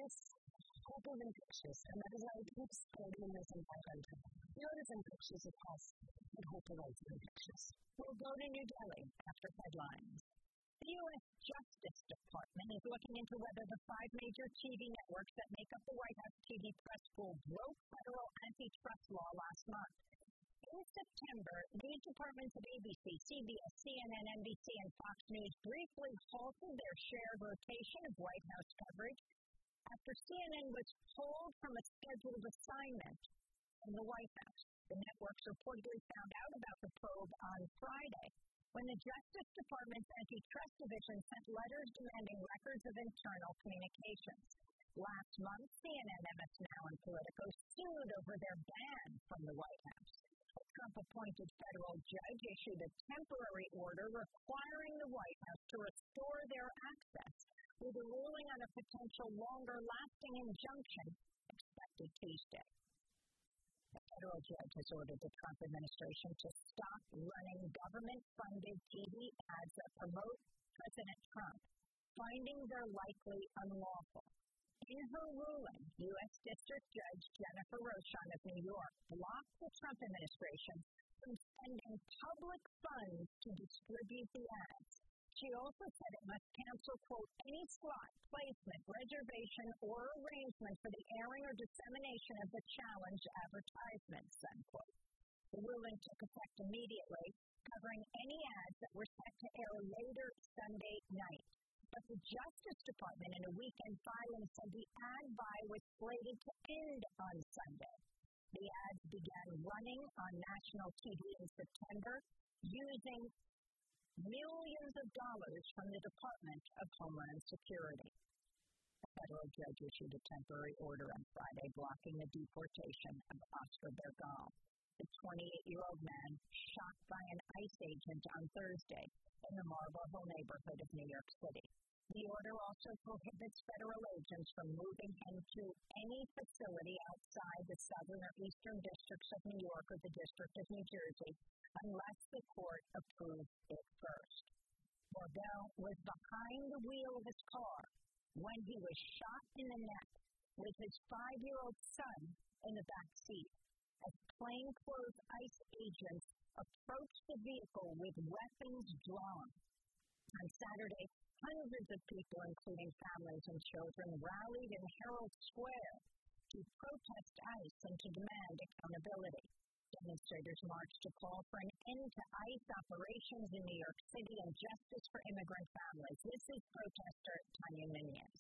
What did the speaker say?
this hope of infectious, and that is why I keep spreading this environment. You know, it is infectious, it has the hope of also infectious. We'll go to New Delhi after headlines. The U.S. Justice Department is looking into whether the 5 major TV networks that make up the White House TV press pool broke federal antitrust law last month. In September, news departments of ABC, CBS, CNN, NBC, and Fox News briefly halted their shared rotation of White House coverage after CNN was pulled from a scheduled assignment in the White House. The networks reportedly found out about the probe on Friday, when the Justice Department's antitrust division sent letters demanding records of internal communications. Last month, CNN, MS Now, and Politico sued over their ban from the White House. A Trump-appointed federal judge issued a temporary order requiring the White House to restore their access, with a ruling on a potential longer-lasting injunction expected Tuesday. The federal judge has ordered the Trump administration to stop running government-funded TV ads that promote President Trump, finding they're likely unlawful. In her ruling, U.S. District Judge Jennifer Rochon of New York blocked the Trump administration from spending public funds to distribute the ads. She also said it must cancel, quote, any slot, placement, reservation, or arrangement for the airing or dissemination of the challenged advertisements, unquote. The ruling took effect immediately, covering any ads that were set to air later Sunday night. But the Justice Department, in a weekend filing, said the ad buy was slated to end on Sunday. The ads began running on national TV in September, using millions of dollars from the Department of Homeland Security. A federal judge issued a temporary order on Friday blocking the deportation of Oscar Bergal, the 28-year-old man shot by an ICE agent on Thursday in the Marble Hill neighborhood of New York City. The order also prohibits federal agents from moving him to any facility outside the southern or eastern districts of New York or the District of New Jersey unless the court approves it first. Bergal was behind the wheel of his car when he was shot in the neck with his 5-year-old son in the back seat as plainclothes ICE agents approached the vehicle with weapons drawn. On Saturday, hundreds of people, including families and children, rallied in Herald Square to protest ICE and to demand accountability. Demonstrators marched to call for an end to ICE operations in New York City and justice for immigrant families. This is protester Tanya Nunez.